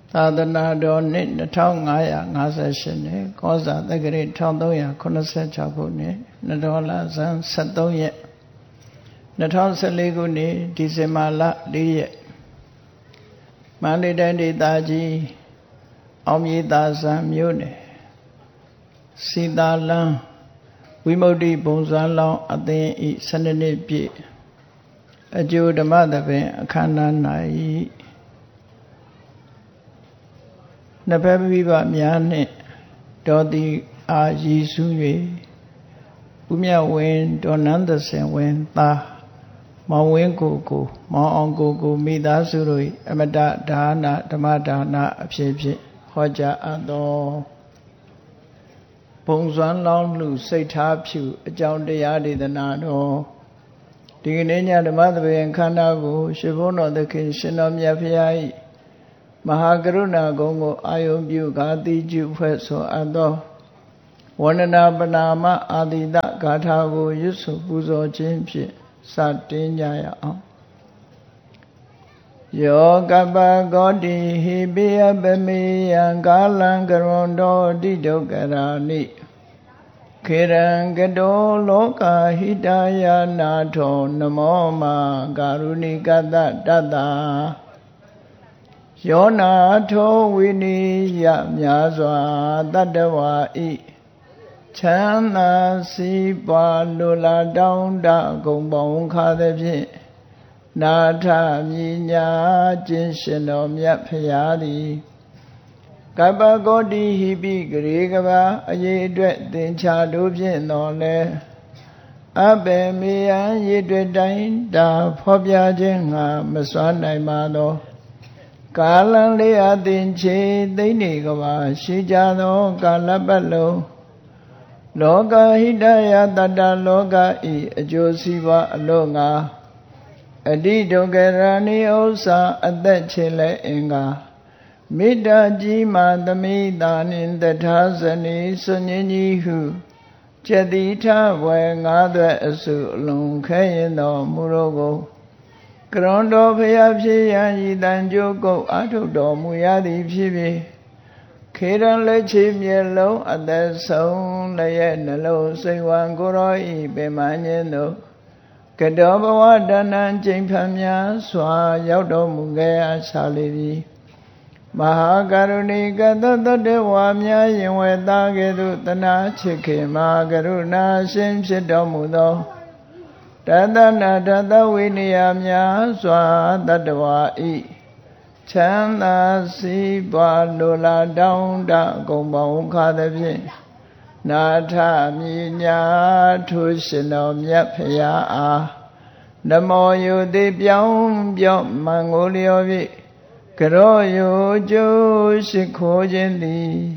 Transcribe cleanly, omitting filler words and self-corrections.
သာသနာတော်နှစ်2558နှစ်ကောဇာတက္ကရာ1386ခုနှစ်နဒေါ်လာဇန်73ရက်2014ခုနှစ်ဒီဇင်ဘာလ4ရက်မန္တလေးတိုင်းဒေသကြီးအောင်မြေသာဇံမြို့နယ်စီတာလန်းဝိမု ക്തി ဘုံဇန်းလောင်းအသင်းဤ12နှစ်ပြည့်အကျိုးဓမ္မသဘင်အခမ်းအနား၌နှစ်ဖက်မိဘများနှင့်တော်တီအားရည်စူး၍ဦးမြဝင်းဒေါ်နန်းသစင်ဝင်းသားမောင်ဝင်းကိုမောင်အောင်ကိုမိသားစုတို့၏အမတဒါနဓမ္မဒါနအဖြစ်ဖြင့်ဟောကြားအပ်သောဘုံဇွမ်းလောင်းလူစိတ်ထားဖြူအကြောင်းတရားဒေသနာတော်ဒီကနေ့ညဓမ္မသဘင်ခန္ဓာကိုရှင်ဘုန်းတော်သခင်ရှင်တော်မြတ်ဖရာ၏မဟာကရုဏာဂုဏ်ကိုအာယုံပြုဂါတိကျုဖွဲ့ဆိုအပ်သောဝန္ဒနာပနာမအာတိတဂါထာကိုရွတ်ဆိုပူဇော်ခြင်းဖြင့်စတင်ကြရအောင်ယောကပဂောတိဟိပိယပမေယံကာလံကရွန်တောတိဒုက္ခရာနိခေရံကတောလောကဟိတယာနာထောနမောမာကာရုဏိကတတတ္တာယောနာထောဝိနိယမြာစွာတတ္တဝါဤချမ်းသာစီးပွားလိုလားတောင်းတဂုံပေါင်းခါသည်ဖြင့်နာထမြညာခြင်းရှင်တော်မြတ်ဖရာသည်ကပ္ပဂောတိဟိပိဂရေကဘာအရေးအတွက်သင်္ချာတို့ဖြင့်တော်လဲအဘေမေယံရေတွေ့တိုင်းတာဖော်ပြခြင်းငါမစွမ်းနိုင်ပါသောကာလံလေးအသင်ချေသိမ့်နေကဘာရှိကြသောကာလပတ်လုံးလောကဟိတယတတ္တလောကဤအကျိုးစီးပွားအလို့ငါအတိဒုက္ခရဏိဥစ္စာအသက်ချေလဲအင်္ဂါမေတ္တာကြီးမာသမိတာနှင့်တထာဇနီစွန်ញင်းကြီးဟုကျက်တိထဝယ်ငါးသွဲအစုအလုံးခဲရင်တော်မူတော့ကိုကရွန်တော်ဖျားဖြစ်ရန်ဤတန်ကြိုးကုတ်အထုတော်မူရသည်ဖြစ်ဖြစ်ခေရန်လက်ချေမျက်လုံးအသက်ဆုံးလျက်နှလုံးစိတ်ဝံကိုရောဤပင်မညင်းတို့ကတောဘဝတဏ္ဏကျိန်ဖန်များစွာရောက်တော်မူခဲ့အပ်စာလေသည်မဟာကရုဏိကတတ္တဝါများယင်ဝဲသားကဲ့သို့တနာချစ်ခင်မဟာကရုဏာရှင်ဖြစ်တော်မူသောတတနာတတဝိနည်းများစွာတတ္တဝါဤချမ်းသာစီးပွားလိုလားတောင်းတဂုံပေါင်းခါသည်ဖြင့်နာထမြညာထိုရှင်တော်မြတ်ဖရာအားနမောယုတိပြောင်းပြော့မန်ကိုလျော်ဖြင့်ကရောယုကျိုးရှိခိုးခြင်းသည်